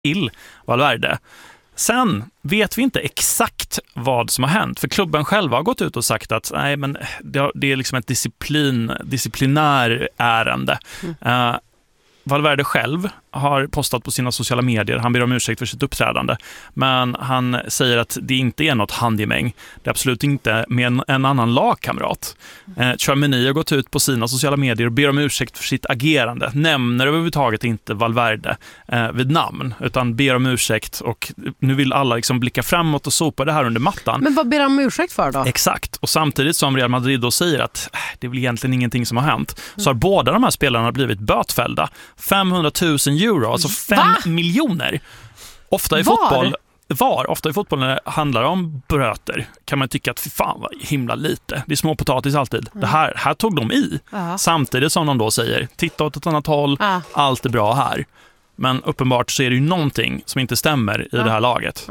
till Valverde. Sen vet vi inte exakt vad som har hänt, för klubben själva har gått ut och sagt att nej, men det är liksom ett disciplinär ärende. Valverde själv har postat på sina sociala medier. Han ber om ursäkt för sitt uppträdande. Men han säger att det inte är något handgemäng. Det är absolut inte med en annan lagkamrat. Tchouaméni har gått ut på sina sociala medier och ber om ursäkt för sitt agerande. Nämner överhuvudtaget inte Valverde vid namn, utan ber om ursäkt. Och nu vill alla liksom blicka framåt och sopa det här under mattan. Men vad ber han om ursäkt för då? Exakt. Och samtidigt som Real Madrid då säger att det är väl egentligen ingenting som har hänt, så har båda de här spelarna blivit bötfällda. 500 000 euro, alltså 5 miljoner. Ofta i fotboll när det handlar om böter kan man tycka att fy fan vad himla lite. Det är små potatis alltid. Det här tog de i. Samtidigt som de då säger, titta åt ett annat håll, allt är bra här. Men uppenbart så är det ju någonting som inte stämmer i det här laget.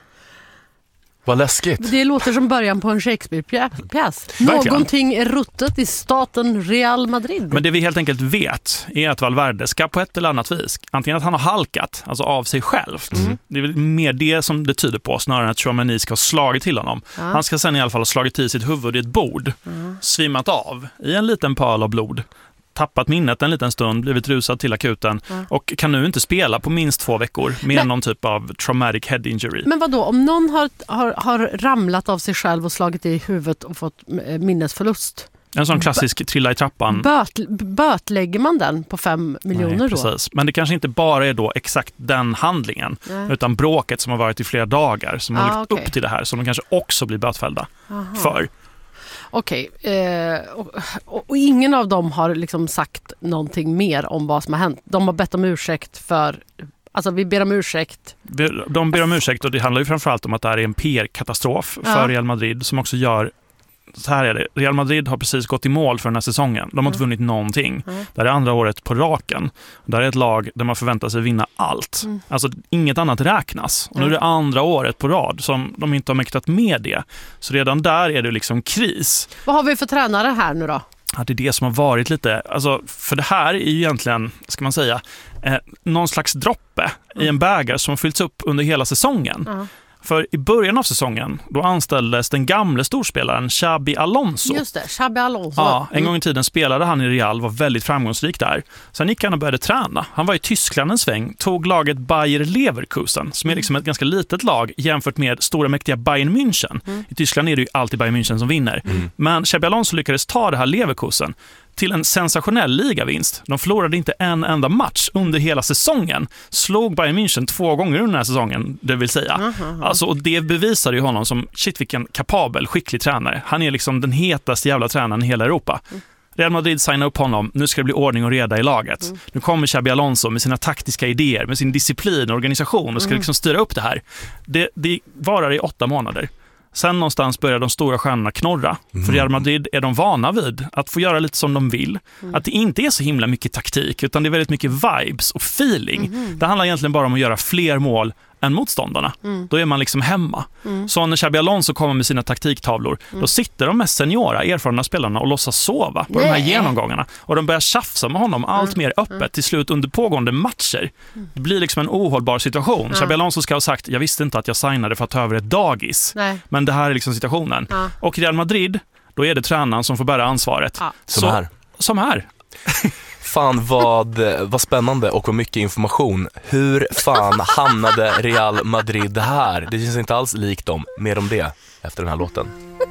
Vad läskigt. Det låter som början på en Shakespeare-pjäs. Någonting är ruttet i staten Real Madrid. Men det vi helt enkelt vet är att Valverde ska på ett eller annat vis, antingen att han har halkat, alltså av sig själv. Det är väl mer det som det tyder på, snarare än att Tchouaméni ska ha slagit till honom. Han ska sen i alla fall ha slagit till sitt huvud i ett bord, svimmat av i en liten pöl av blod, tappat minnet en liten stund, blivit rusad till akuten och kan nu inte spela på minst 2 veckor med någon typ av traumatic head injury. Men vad då? Om någon har ramlat av sig själv och slagit i huvudet och fått minnesförlust? En sån klassisk trilla i trappan. Bötlägger man den på 5 miljoner då? Precis. Men det kanske inte bara är då exakt den handlingen, utan bråket som har varit i flera dagar som har lagt upp till det här, som de kanske också blir bötfällda för. Okej, och ingen av dem har liksom sagt någonting mer om vad som har hänt. De har bett om ursäkt för... Alltså vi ber om ursäkt. De ber om ursäkt, och det handlar ju framförallt om att det här är en PR-katastrof för Real Madrid som också gör... Så här är det. Real Madrid har precis gått i mål för den här säsongen. De har inte vunnit någonting. Det här är andra året på raken. Det här är ett lag där man förväntar sig vinna allt. Alltså inget annat räknas. Och nu är det andra året på rad som de inte har mäktat med det. Så redan där är det liksom kris. Vad har vi för tränare här nu då? Ja, det är det som har varit lite... Alltså, för det här är ju egentligen, ska man säga, någon slags droppe i en bägare som har fyllts upp under hela säsongen. För i början av säsongen, då anställdes den gamle storspelaren Xabi Alonso. Just det, Xabi Alonso. Ja, en gång i tiden spelade han i Real, var väldigt framgångsrik där. Sen gick han och började träna. Han var i Tyskland en sväng, tog laget Bayer Leverkusen, som är liksom ett ganska litet lag jämfört med stora mäktiga Bayern München. I Tyskland är det ju alltid Bayern München som vinner. Men Xabi Alonso lyckades ta det här Leverkusen till en sensationell ligavinst. De förlorade inte en enda match under hela säsongen. Slog Bayern München 2 gånger under den här säsongen, det vill säga. Alltså, och det bevisar ju honom som vilken kapabel, skicklig tränare. Han är liksom den hetaste jävla tränaren i hela Europa. Real Madrid signar upp honom. Nu ska det bli ordning och reda i laget. Nu kommer Xabi Alonso med sina taktiska idéer, med sin disciplin och organisation och ska liksom styra upp det här. Det varar i 8 månader. Sen någonstans börjar de stora stjärnorna knorra. För Real Madrid är de vana vid att få göra lite som de vill. Att det inte är så himla mycket taktik, utan det är väldigt mycket vibes och feeling. Det handlar egentligen bara om att göra fler mål än motståndarna. Då är man liksom hemma. Så när Xabi Alonso kommer med sina taktiktavlor, då sitter de mest seniora, erfarna spelarna och låtsas sova på de här genomgångarna. Och de börjar tjafsa med honom allt mer öppet till slut under pågående matcher. Det blir liksom en ohållbar situation. Xabi Alonso ska ha sagt, jag visste inte att jag signade för att ta över ett dagis. Men det här är liksom situationen. Och i Real Madrid, då är det tränaren som får bära ansvaret. Som här. Fan vad spännande och vad mycket information. Hur fan hamnade Real Madrid här? Det känns inte alls likt dem. Mer om det efter den här låten.